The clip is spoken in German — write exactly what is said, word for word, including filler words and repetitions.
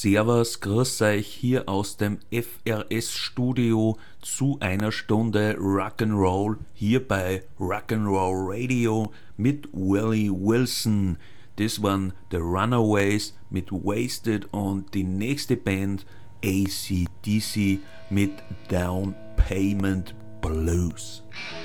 Servus, grüß euch hier aus dem F R S-Studio zu einer Stunde Rock'n'Roll hier bei Rock'n'Roll Radio mit Willie Wilson. Das waren The Runaways mit Wasted und die nächste Band A C/D C mit Down Payment Blues.